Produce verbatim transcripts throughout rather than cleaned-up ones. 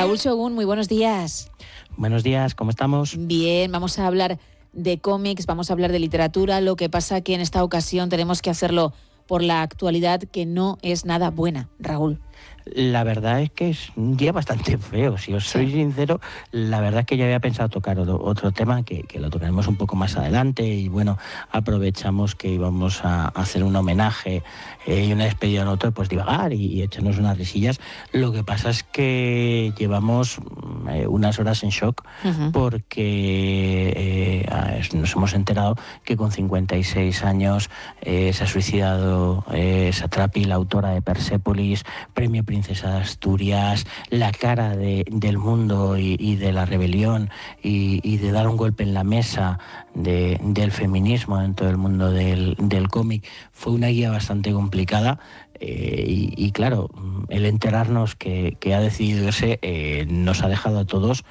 Raúl Shogun, muy buenos días. Buenos días, ¿cómo estamos? Bien, vamos a hablar de cómics, vamos a hablar de literatura. Lo que pasa que en esta ocasión tenemos que hacerlo por la actualidad, que no es nada buena, Raúl. La verdad es que es un día bastante feo, si os soy sí. sincero. La verdad es que yo había pensado tocar otro, otro tema que, que lo tocaremos un poco más adelante, y bueno, aprovechamos que íbamos a hacer un homenaje eh, y una despedida en otro, pues divagar y, y echarnos unas risillas. Lo que pasa es que llevamos eh, unas horas en shock uh-huh. porque eh, nos hemos enterado que con cincuenta y seis años eh, se ha suicidado eh, Satrapi, la autora de Persépolis, premio Princesa de Asturias, la cara de, del mundo y, y de la rebelión y, y de dar un golpe en la mesa de, del feminismo dentro del mundo del, del cómic. Fue una guía bastante complicada eh, y, y claro, el enterarnos que, que ha decidido irse eh, nos ha dejado a todos,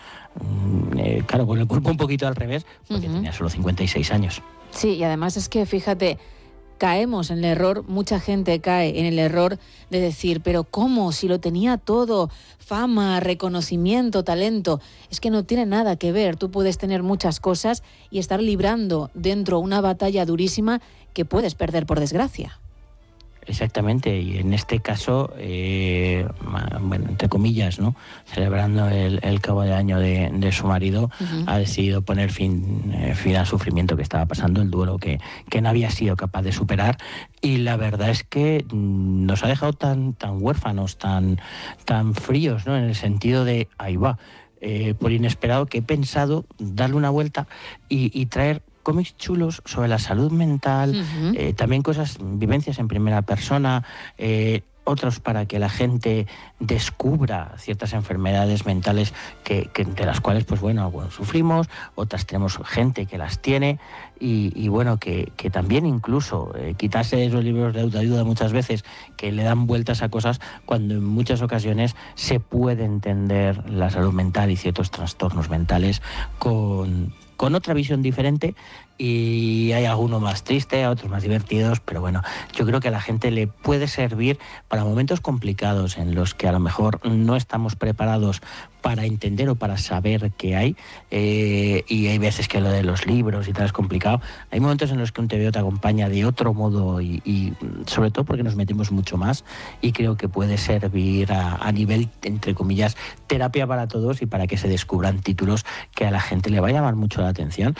eh, claro, con el cuerpo un poquito al revés, porque uh-huh. tenía solo cincuenta y seis años. Sí, y además es que fíjate, caemos en el error, mucha gente cae en el error de decir, pero ¿cómo? Si lo tenía todo, fama, reconocimiento, talento. Es que no tiene nada que ver. Tú puedes tener muchas cosas y estar librando dentro una batalla durísima que puedes perder por desgracia. Exactamente, y en este caso, eh, bueno, entre comillas, ¿no? Celebrando el, el cabo de año de, de su marido, uh-huh. ha decidido poner fin, eh, fin al sufrimiento que estaba pasando, el duelo que, que no había sido capaz de superar, y la verdad es que nos ha dejado tan, tan huérfanos, tan, tan fríos, ¿no? En el sentido de, ahí va, eh, por inesperado que he pensado darle una vuelta y, y traer cómics chulos sobre la salud mental, uh-huh. eh, también cosas, vivencias en primera persona, eh, otros para que la gente descubra ciertas enfermedades mentales que, que de las cuales, pues bueno, algunos sufrimos, otras tenemos gente que las tiene, y, y bueno, que, que también incluso eh, quitarse de esos libros de autoayuda muchas veces que le dan vueltas a cosas, cuando en muchas ocasiones se puede entender la salud mental y ciertos trastornos mentales con... con otra visión diferente, y hay algunos más tristes, otros más divertidos, pero bueno, yo creo que a la gente le puede servir para momentos complicados en los que a lo mejor no estamos preparados para entender o para saber qué hay, eh, y hay veces que lo de los libros y tal es complicado. Hay momentos en los que un T V O te acompaña de otro modo y, y sobre todo porque nos metemos mucho más, y creo que puede servir a, a nivel, entre comillas, terapia para todos, y para que se descubran títulos que a la gente le va a llamar mucho la atención,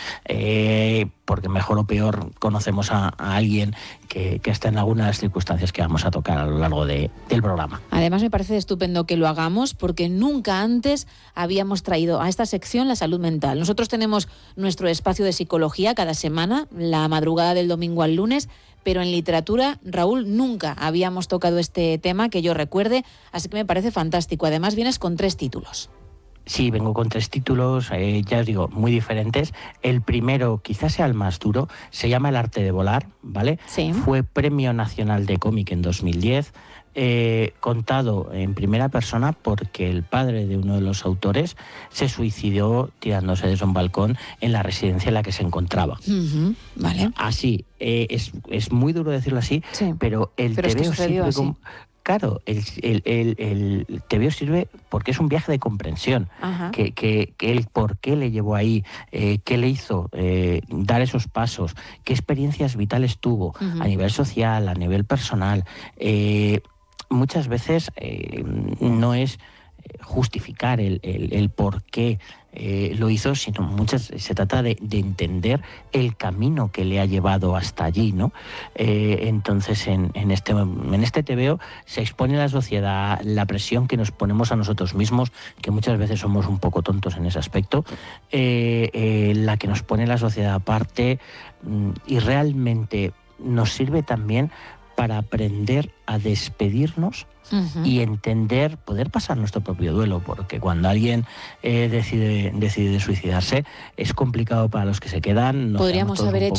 eh, porque mejor o peor conocemos a, a alguien que, que está en algunas circunstancias que vamos a tocar a lo largo de, del programa. Además me parece estupendo que lo hagamos, porque nunca antes habíamos traído a esta sección la salud mental. Nosotros tenemos nuestro espacio de psicología cada semana, la madrugada del domingo al lunes, pero en literatura, Raúl, nunca habíamos tocado este tema que yo recuerde, así que me parece fantástico. Además vienes con tres títulos. Sí, vengo con tres títulos, eh, ya os digo, muy diferentes. El primero, quizás sea el más duro, se llama El arte de volar, ¿vale? Sí. Fue Premio Nacional de Cómic en dos mil diez, eh, contado en primera persona porque el padre de uno de los autores se suicidó tirándose desde un balcón en la residencia en la que se encontraba. Uh-huh. Vale. Así, eh, es, es muy duro decirlo así, sí. pero el pero T V O es que sirve así. como... Claro, el, el, el, el T V O sirve porque es un viaje de comprensión, que, que, que el por qué le llevó ahí, eh, qué le hizo eh, dar esos pasos, qué experiencias vitales tuvo uh-huh. a nivel social, a nivel personal. Eh, muchas veces eh, no es justificar el, el, el por qué eh, lo hizo, sino muchas se trata de, de entender el camino que le ha llevado hasta allí, ¿no? Eh, entonces en, en este en este T V O se expone la sociedad, la presión que nos ponemos a nosotros mismos, que muchas veces somos un poco tontos en ese aspecto, eh, eh, la que nos pone la sociedad aparte, y realmente nos sirve también para aprender a despedirnos uh-huh. y entender, poder pasar nuestro propio duelo, porque cuando alguien eh, decide, decide suicidarse es complicado para los que se quedan. Podríamos haber hecho